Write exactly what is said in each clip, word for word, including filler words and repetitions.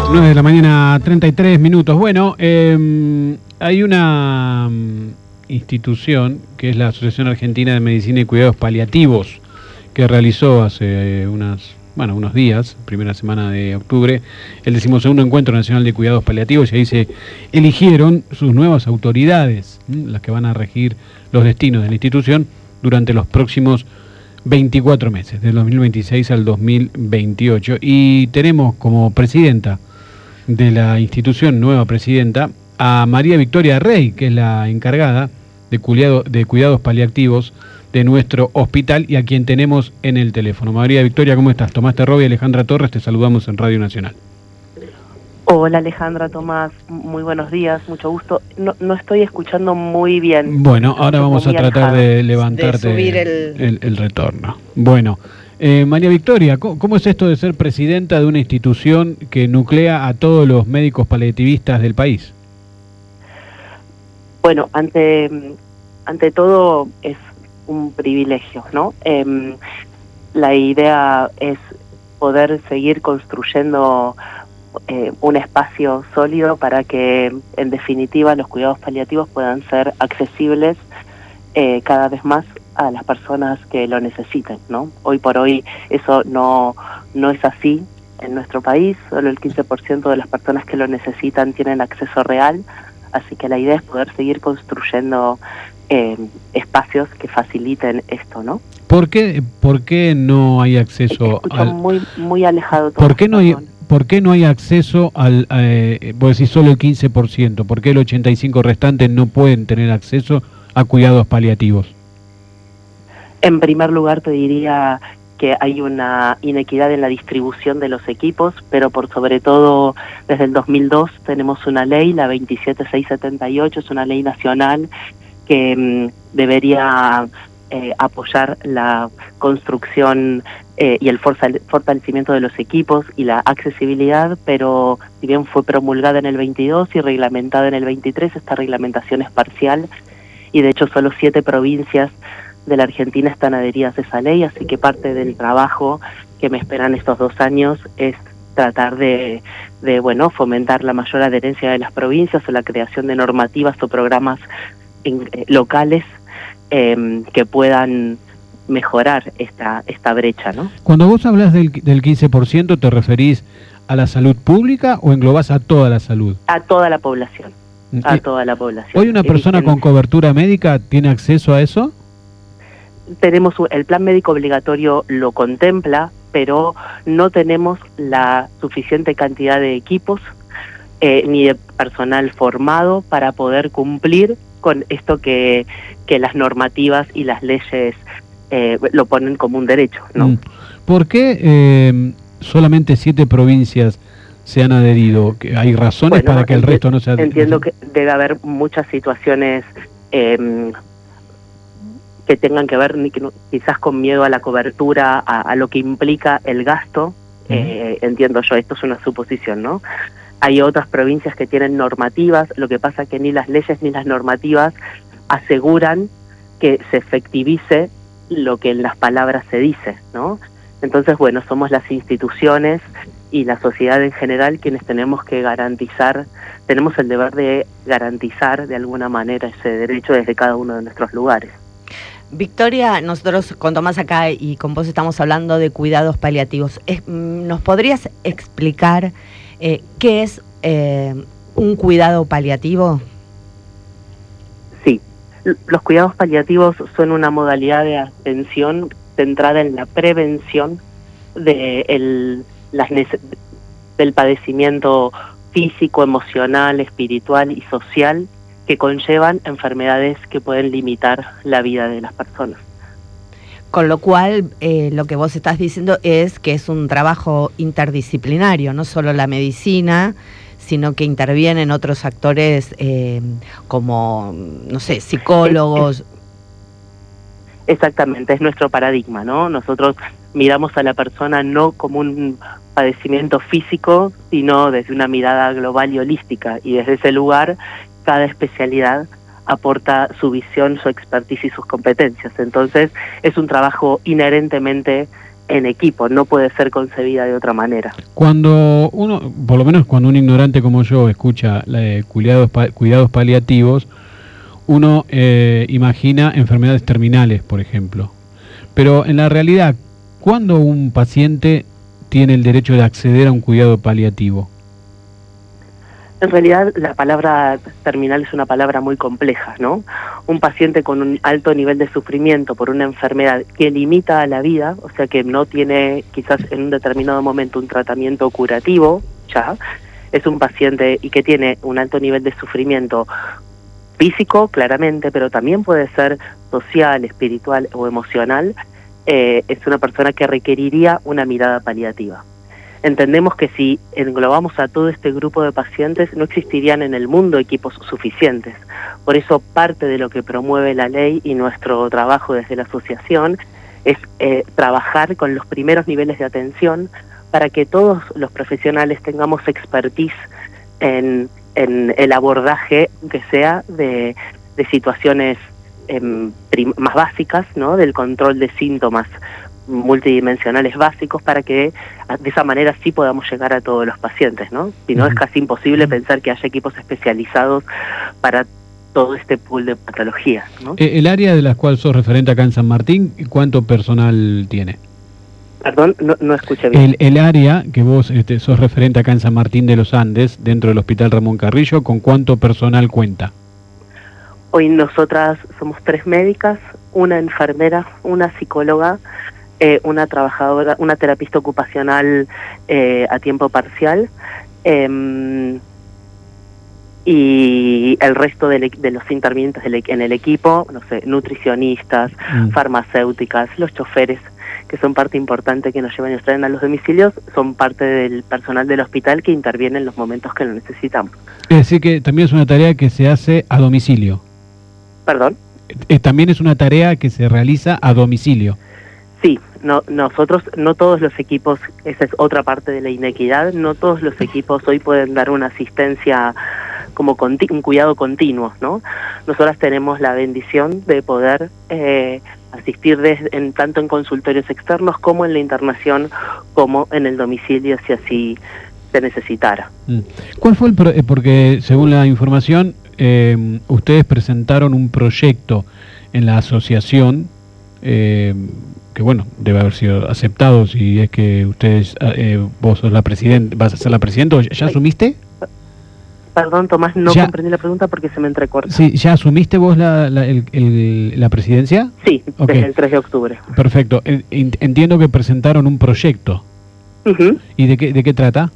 nueve de la mañana, treinta y tres minutos. Bueno, eh, hay una um, institución que es la Asociación Argentina de Medicina y Cuidados Paliativos, que realizó hace eh, unas, bueno, unos días, primera semana de octubre, el decimosegundo Encuentro Nacional de Cuidados Paliativos, y ahí se eligieron sus nuevas autoridades, ¿m? las que van a regir los destinos de la institución durante los próximos veinticuatro meses, del dos mil veintiséis al dos mil veintiocho. Y tenemos como presidenta de la institución, nueva presidenta, a María Victoria Rey, que es la encargada de, cuidado, de cuidados paliativos de nuestro hospital y a quien tenemos en el teléfono. María Victoria, ¿cómo estás? Tomás Terrobia y Alejandra Torres, te saludamos en Radio Nacional. Hola Alejandra, Tomás, muy buenos días, mucho gusto. No, no estoy escuchando muy bien. Bueno, ahora vamos a tratar alejado. de levantarte de subir el... El, el retorno. Bueno, eh, María Victoria, ¿cómo, ¿cómo es esto de ser presidenta de una institución que nuclea a todos los médicos paliativistas del país? Bueno, ante, ante todo es un privilegio, ¿no? Eh, la idea es poder seguir construyendo Eh, un espacio sólido para que, en definitiva, los cuidados paliativos puedan ser accesibles eh, cada vez más a las personas que lo necesiten, ¿no? Hoy por hoy eso no, no es así en nuestro país, solo el quince por ciento de las personas que lo necesitan tienen acceso real, así que la idea es poder seguir construyendo eh, espacios que faciliten esto, ¿no? ¿Por qué, por qué no hay acceso al... muy, muy alejado todo. ¿Por qué no hay... ¿Por qué no hay acceso al, eh, vos decís solo el quince por ciento? ¿Por qué el ochenta y cinco por ciento restante no pueden tener acceso a cuidados paliativos? En primer lugar te diría que hay una inequidad en la distribución de los equipos, pero por sobre todo desde el dos mil dos tenemos una ley, la veintisiete mil seiscientos setenta y ocho, es una ley nacional que mmm, debería eh, apoyar la construcción Eh, y el fortalecimiento de los equipos y la accesibilidad, pero si bien fue promulgada en el veintidós y reglamentada en el veintitrés, esta reglamentación es parcial y de hecho solo siete provincias de la Argentina están adheridas a esa ley, así que parte del trabajo que me esperan estos dos años es tratar de, de bueno, fomentar la mayor adherencia de las provincias o la creación de normativas o programas en, eh, locales eh, que puedan mejorar esta esta brecha, ¿no? Cuando vos hablas del, del quince por ciento, ¿te referís a la salud pública o englobás a toda la salud? A toda la población, a toda la población. ¿Hoy una persona en, con cobertura médica tiene acceso a eso? Tenemos, el plan médico obligatorio lo contempla, pero no tenemos la suficiente cantidad de equipos eh, ni de personal formado para poder cumplir con esto que, que las normativas y las leyes Eh, lo ponen como un derecho, ¿no? ¿Por qué eh, solamente siete provincias se han adherido? ¿Hay razones bueno, para que el resto no se adhiera? Entiendo que debe haber muchas situaciones eh, que tengan que ver quizás con miedo a la cobertura, a, a lo que implica el gasto, uh-huh. eh, entiendo yo, esto es una suposición, ¿no? Hay otras provincias que tienen normativas, lo que pasa que ni las leyes ni las normativas aseguran que se efectivice lo que en las palabras se dice, ¿no? Entonces, bueno, somos las instituciones y la sociedad en general quienes tenemos que garantizar, tenemos el deber de garantizar de alguna manera ese derecho desde cada uno de nuestros lugares. Victoria, nosotros con Tomás acá y con vos estamos hablando de cuidados paliativos. Es, ¿Nos podrías explicar eh, qué es eh, un cuidado paliativo? Sí. Los cuidados paliativos son una modalidad de atención centrada en la prevención de el, las del padecimiento físico, emocional, espiritual y social que conllevan enfermedades que pueden limitar la vida de las personas. Con lo cual, eh, lo que vos estás diciendo es que es un trabajo interdisciplinario, no solo la medicina, sino que intervienen otros actores eh, como, no sé, psicólogos. Exactamente, es nuestro paradigma, ¿no? Nosotros miramos a la persona no como un padecimiento físico, sino desde una mirada global y holística, y desde ese lugar cada especialidad aporta su visión, su expertise y sus competencias. Entonces es un trabajo inherentemente en equipo, no puede ser concebida de otra manera. Cuando uno, por lo menos cuando un ignorante como yo escucha eh, cuidados, pa cuidados paliativos, uno eh, imagina enfermedades terminales, por ejemplo. Pero en la realidad, ¿cuándo un paciente tiene el derecho de acceder a un cuidado paliativo? En realidad la palabra terminal es una palabra muy compleja, ¿no? Un paciente con un alto nivel de sufrimiento por una enfermedad que limita a la vida, o sea que no tiene quizás en un determinado momento un tratamiento curativo, ya, es un paciente y que tiene un alto nivel de sufrimiento físico, claramente, pero también puede ser social, espiritual o emocional, eh, es una persona que requeriría una mirada paliativa. Entendemos que si englobamos a todo este grupo de pacientes, no existirían en el mundo equipos suficientes. Por eso parte de lo que promueve la ley y nuestro trabajo desde la asociación es eh, trabajar con los primeros niveles de atención para que todos los profesionales tengamos expertise en, en el abordaje que sea de, de situaciones eh, más básicas, ¿no? Del control de síntomas multidimensionales básicos, para que de esa manera sí podamos llegar a todos los pacientes, ¿no? Si no, es casi imposible pensar que haya equipos especializados para todo este pool de patologías, ¿no? El área de la cual sos referente acá en San Martín, ¿cuánto personal tiene? Perdón, no, no escuché bien. El, el área que vos este, sos referente acá en San Martín de los Andes, dentro del Hospital Ramón Carrillo, ¿con cuánto personal cuenta? Hoy nosotras somos tres médicas, una enfermera, una psicóloga, Eh, una trabajadora, una terapista ocupacional eh, a tiempo parcial, eh, y el resto de, de los intervinientes del, en el equipo, no sé, nutricionistas, mm. farmacéuticas, los choferes, que son parte importante que nos llevan y nos traen a los domicilios, son parte del personal del hospital que interviene en los momentos que lo necesitamos. Es decir, que también es una tarea que se hace a domicilio. ¿Perdón? Eh, también es una tarea que se realiza a domicilio. Sí, no, nosotros, no todos los equipos, esa es otra parte de la inequidad, no todos los equipos hoy pueden dar una asistencia como un cuidado continuo, ¿no? Nosotras tenemos la bendición de poder eh, asistir desde, en, tanto en consultorios externos como en la internación, como en el domicilio, si así se necesitara. ¿Cuál fue el pro porque según la información, eh, ustedes presentaron un proyecto en la asociación, eh, que bueno, debe haber sido aceptado, si es que ustedes, eh, vos sos la presidenta, vas a ser la presidenta, ¿ya asumiste? Perdón, Tomás, no ya, comprendí la pregunta porque se me entrecorta. Sí, ¿ya asumiste vos la, la, el, el, la presidencia? Sí, okay. Desde el tres de octubre. Perfecto, entiendo que presentaron un proyecto. Uh-huh. ¿Y de qué, de qué trata?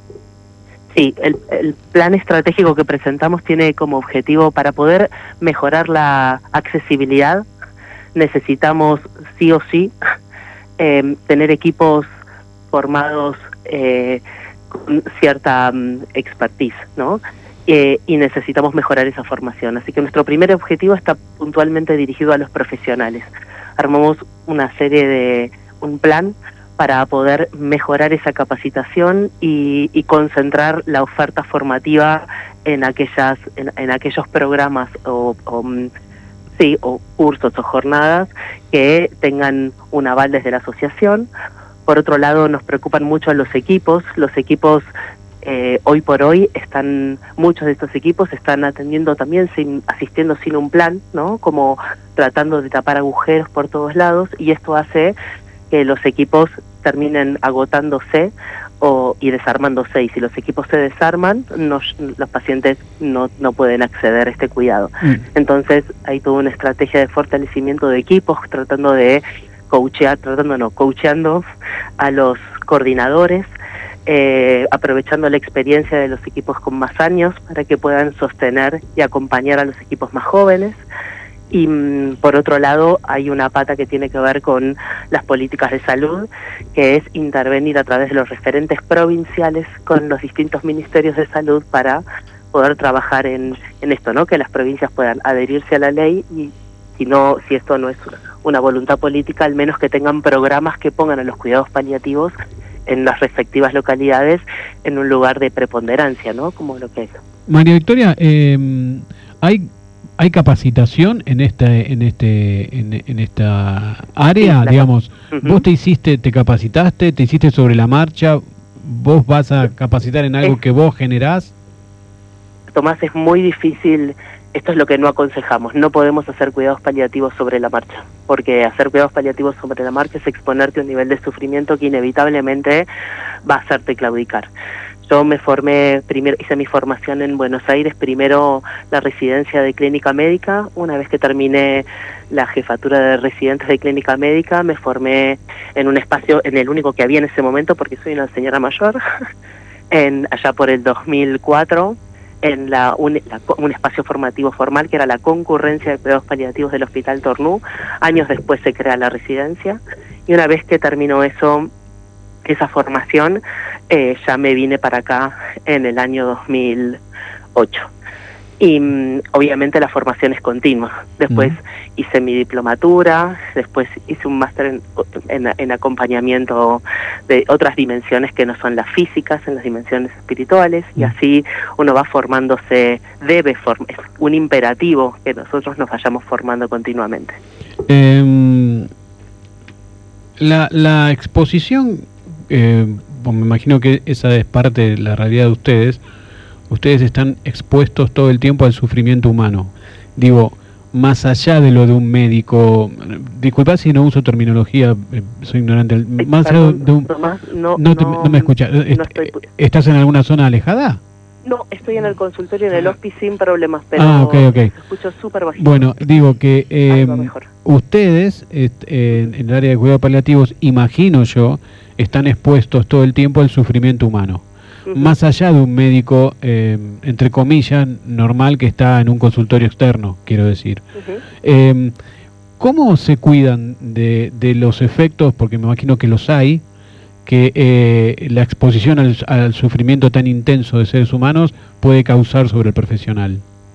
Sí, el, el plan estratégico que presentamos tiene como objetivo, para poder mejorar la accesibilidad, necesitamos sí o sí eh, tener equipos formados eh, con cierta um, expertise, ¿no? Eh, y necesitamos mejorar esa formación. Así que nuestro primer objetivo está puntualmente dirigido a los profesionales. Armamos una serie de, un plan para poder mejorar esa capacitación y, y concentrar la oferta formativa en aquellas, en, en aquellos programas o, o Sí, o cursos o jornadas que tengan un aval desde la asociación. Por otro lado, nos preocupan mucho los equipos. Los equipos eh, hoy por hoy están, muchos de estos equipos están atendiendo también, sin, asistiendo sin un plan, ¿no? Como tratando de tapar agujeros por todos lados, y esto hace que los equipos terminen agotándose o, y desarmándose, y si los equipos se desarman, nos, los pacientes no, no pueden acceder a este cuidado. Mm. Entonces hay toda una estrategia de fortalecimiento de equipos, tratando de coachear, tratando no, coacheando a los coordinadores, eh, aprovechando la experiencia de los equipos con más años para que puedan sostener y acompañar a los equipos más jóvenes. Y mm, por otro lado, hay una pata que tiene que ver con las políticas de salud, que es intervenir a través de los referentes provinciales con los distintos ministerios de salud para poder trabajar en, en esto, ¿no? Que las provincias puedan adherirse a la ley, y si no, si esto no es una voluntad política, al menos que tengan programas que pongan a los cuidados paliativos en las respectivas localidades en un lugar de preponderancia, ¿no? Como lo que es. María Victoria, eh, hay ¿hay capacitación en este, en este, en, en esta área? Sí, Digamos, uh-huh. vos te hiciste, te capacitaste, te hiciste sobre la marcha, vos vas a capacitar en algo es, que vos generás. Tomás, es muy difícil. Esto es lo que no aconsejamos. No podemos hacer cuidados paliativos sobre la marcha, porque hacer cuidados paliativos sobre la marcha es exponerte a un nivel de sufrimiento que inevitablemente va a hacerte claudicar. Yo me formé, primero hice mi formación en Buenos Aires, primero la residencia de clínica médica. Una vez que terminé la jefatura de residentes de clínica médica, me formé en un espacio, en el único que había en ese momento, porque soy una señora mayor, en allá por el dos mil cuatro, en la un, la, un espacio formativo formal que era la concurrencia de cuidados paliativos del Hospital Tornú. Años después se crea la residencia, y una vez que terminó eso, esa formación, eh, ya me vine para acá en el año dos mil ocho. Y um, obviamente la formación es continua. Después uh-huh. hice mi diplomatura, después hice un máster en, en, en acompañamiento de otras dimensiones que no son las físicas, en las dimensiones espirituales, uh-huh. y así uno va formándose, debe form es un imperativo que nosotros nos vayamos formando continuamente. Eh, la, la exposición, eh, me imagino que esa es parte de la realidad de ustedes. Ustedes están expuestos todo el tiempo al sufrimiento humano. Digo, más allá de lo de un médico, disculpad si no uso terminología, eh, soy ignorante, Ay, más perdón, allá de un... Tomás, no, no, te, no, no me escuchas, no estoy... ¿estás en alguna zona alejada? No, estoy en el consultorio, en el hospice sin problemas, pero ah, ok, ok. escucho súper bajito. Bueno, digo que eh, ustedes, est, eh, en el área de cuidados paliativos, imagino yo, están expuestos todo el tiempo al sufrimiento humano. Uh-huh. Más allá de un médico, eh, entre comillas, normal que está en un consultorio externo, quiero decir. Uh-huh. eh, ¿Cómo se cuidan de, de los efectos, porque me imagino que los hay, que eh, la exposición al, al sufrimiento tan intenso de seres humanos puede causar sobre el profesional?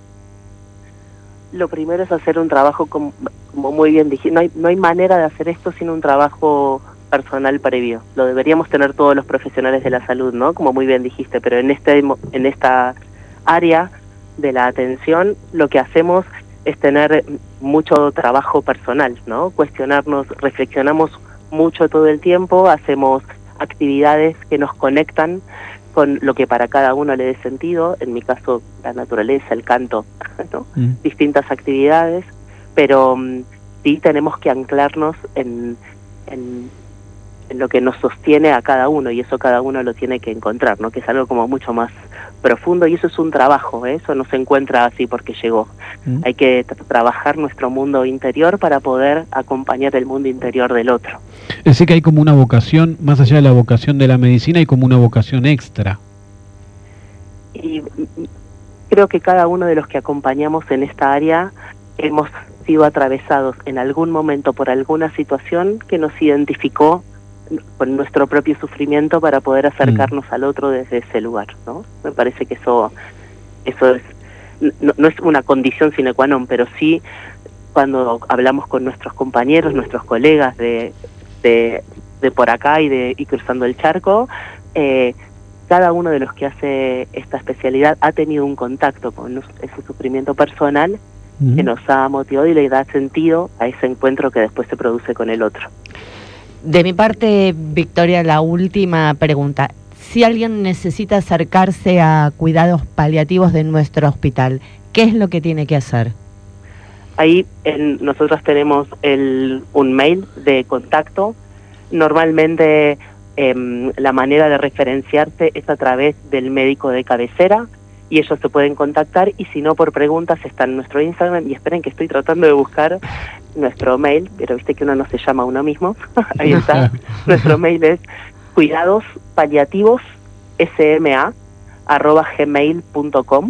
Lo primero es hacer un trabajo, como, como muy bien dije, no hay, no hay manera de hacer esto sin un trabajo personal previo. Lo deberíamos tener todos los profesionales de la salud, ¿no? Como muy bien dijiste, pero en este en esta área de la atención lo que hacemos es tener mucho trabajo personal, ¿no? Cuestionarnos, reflexionamos mucho todo el tiempo, hacemos actividades que nos conectan con lo que para cada uno le dé sentido, en mi caso la naturaleza, el canto, ¿no? Mm. Distintas actividades, pero um, sí tenemos que anclarnos en, en en lo que nos sostiene a cada uno, y eso cada uno lo tiene que encontrar, ¿no? Que es algo como mucho más profundo, y eso es un trabajo, ¿eh? Eso no se encuentra así porque llegó. Mm. Hay que tra trabajar nuestro mundo interior para poder acompañar el mundo interior del otro. Es decir, que hay como una vocación, más allá de la vocación de la medicina, hay como una vocación extra. Y creo que cada uno de los que acompañamos en esta área hemos sido atravesados en algún momento por alguna situación que nos identificó con nuestro propio sufrimiento para poder acercarnos mm. al otro desde ese lugar, ¿no? Me parece que eso eso es no, no es una condición sine qua non, pero sí cuando hablamos con nuestros compañeros, nuestros colegas de, de, de por acá y de y cruzando el charco, eh, cada uno de los que hace esta especialidad ha tenido un contacto con ese sufrimiento personal mm. que nos ha motivado y le da sentido a ese encuentro que después se produce con el otro. De mi parte, Victoria, la última pregunta. Si alguien necesita acercarse a cuidados paliativos de nuestro hospital, ¿qué es lo que tiene que hacer? Ahí en, nosotros tenemos el, un mail de contacto. Normalmente eh, la manera de referenciarse es a través del médico de cabecera, y ellos se pueden contactar, y si no, por preguntas está en nuestro Instagram, y esperen que estoy tratando de buscar nuestro mail, pero viste que uno no se llama a uno mismo. Ahí está. Nuestro mail es cuidados paliativos sma arroba gmail punto com.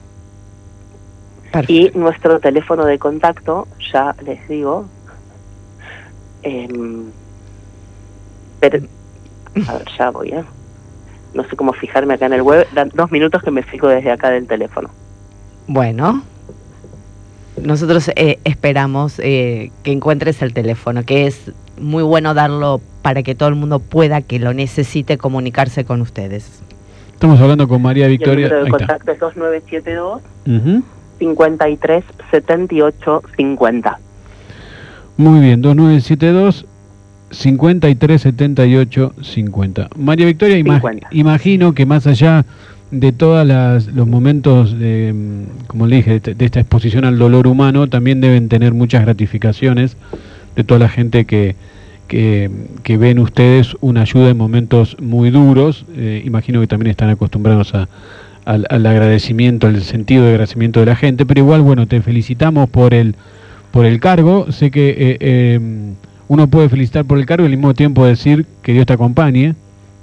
Y nuestro teléfono de contacto, ya les digo, eh, pero, a ver, ya voy, ¿eh? No sé cómo fijarme acá en el web. Dan dos minutos que me fijo desde acá del teléfono. Bueno, nosotros eh, esperamos eh, que encuentres el teléfono, que es muy bueno darlo para que todo el mundo pueda, que lo necesite, comunicarse con ustedes. Estamos hablando con María Victoria. Y el número de contacto es dos nueve siete dos, cincuenta y tres, setenta y ocho, cincuenta. Muy bien, dos nueve siete dos, cincuenta y tres, setenta y ocho, cincuenta. María Victoria, ima imagino que más allá de todos los momentos, de, como le dije, de, de esta exposición al dolor humano, también deben tener muchas gratificaciones de toda la gente que, que, que ven ustedes una ayuda en momentos muy duros. Eh, imagino que también están acostumbrados a, al, al agradecimiento, al sentido de agradecimiento de la gente, pero igual, bueno, te felicitamos por el, por el cargo. Sé que eh, eh, uno puede felicitar por el cargo y al mismo tiempo decir que Dios te acompañe,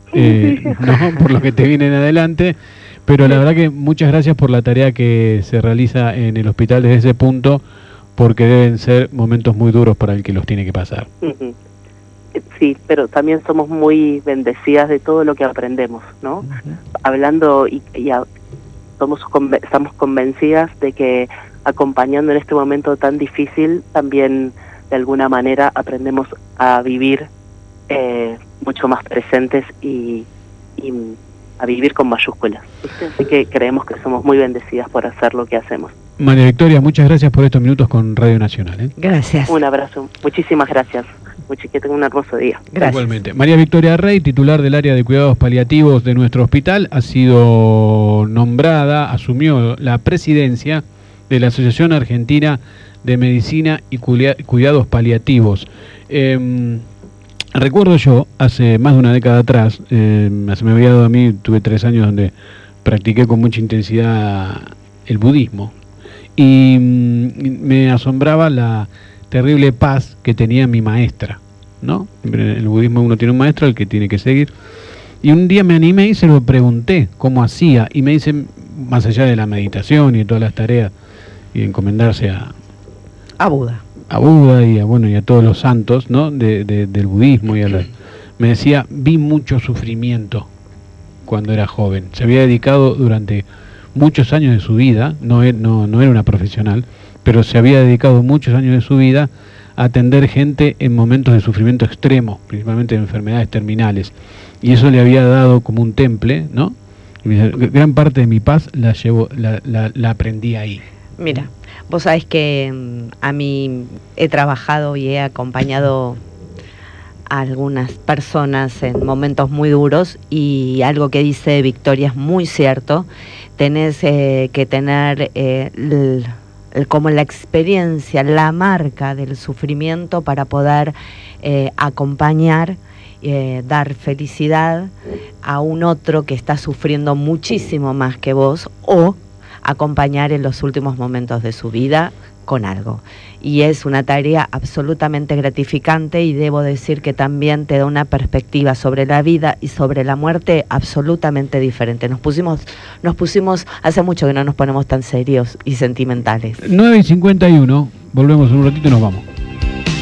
eh, ¿no? Por lo que te viene en adelante. Pero la verdad que muchas gracias por la tarea que se realiza en el hospital desde ese punto, porque deben ser momentos muy duros para el que los tiene que pasar. Uh-huh. Sí, pero también somos muy bendecidas de todo lo que aprendemos, ¿no? Uh-huh. Hablando y, y a, somos estamos convencidas de que acompañando en este momento tan difícil, también de alguna manera aprendemos a vivir eh, mucho más presentes y, y a vivir con mayúsculas. Así que creemos que somos muy bendecidas por hacer lo que hacemos. María Victoria, muchas gracias por estos minutos con Radio Nacional, ¿eh? Gracias. Un abrazo. Muchísimas gracias. Que tengan un hermoso día. Gracias. Igualmente. María Victoria Rey, titular del área de cuidados paliativos de nuestro hospital, ha sido nombrada, asumió la presidencia de la Asociación Argentina de Medicina y Cuidados Paliativos. Eh, recuerdo yo, hace más de una década atrás, eh, se me había dado a mí, tuve tres años donde practiqué con mucha intensidad el budismo, y mm, me asombraba la terrible paz que tenía mi maestra, ¿no? En el budismo uno tiene un maestro al que tiene que seguir, y un día me animé y se lo pregunté cómo hacía, y me dicen, más allá de la meditación y de todas las tareas, y de encomendarse a, a Buda, a Buda y a, bueno, y a todos los santos, ¿no? de, de, del budismo, y a la, me decía, vi mucho sufrimiento cuando era joven. Se había dedicado durante muchos años de su vida, no, no, no era una profesional, pero se había dedicado muchos años de su vida a atender gente en momentos de sufrimiento extremo, principalmente de enfermedades terminales, y eso le había dado como un temple, ¿no? Y gran parte de mi paz la llevo, la, la, la aprendí ahí. Mira, vos sabés que um, a mí he trabajado y he acompañado a algunas personas en momentos muy duros, y algo que dice Victoria es muy cierto. Tenés eh, que tener eh, el, el, como la experiencia, la marca del sufrimiento para poder eh, acompañar, eh, dar felicidad a un otro que está sufriendo muchísimo más que vos, o acompañar en los últimos momentos de su vida con algo. Y es una tarea absolutamente gratificante, y debo decir que también te da una perspectiva sobre la vida y sobre la muerte absolutamente diferente. Nos pusimos, nos pusimos, hace mucho que no nos ponemos tan serios y sentimentales. nueve y cincuenta y uno, volvemos en un ratito y nos vamos.